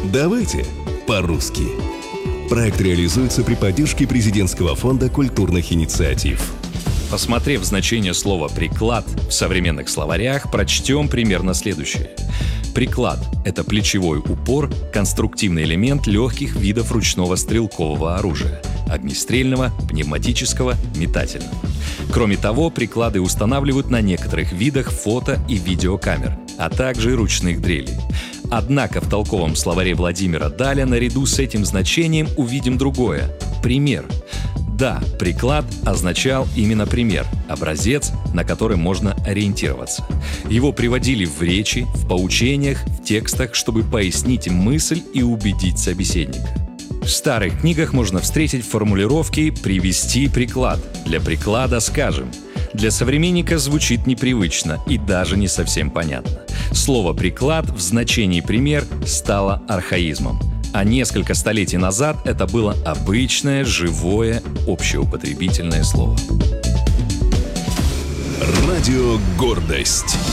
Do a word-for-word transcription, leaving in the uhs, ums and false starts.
Давайте по-русски. Проект реализуется при поддержке Президентского фонда культурных инициатив. Посмотрев значение слова «приклад» в современных словарях, прочтем примерно следующее. Приклад – это плечевой упор, конструктивный элемент легких видов ручного стрелкового оружия – огнестрельного, пневматического, метательного. Кроме того, приклады устанавливают на некоторых видах фото- и видеокамер, а также ручных дрелей. Однако в толковом словаре Владимира Даля наряду с этим значением увидим другое – пример. Да, приклад означал именно пример, образец, на который можно ориентироваться. Его приводили в речи, в поучениях, в текстах, чтобы пояснить мысль и убедить собеседника. В старых книгах можно встретить формулировки «привести приклад». Для приклада скажем. Для современника звучит непривычно и даже не совсем понятно. Слово «приклад» в значении «пример» стало архаизмом. А несколько столетий назад это было обычное, живое, общеупотребительное слово. Радио «Гордость».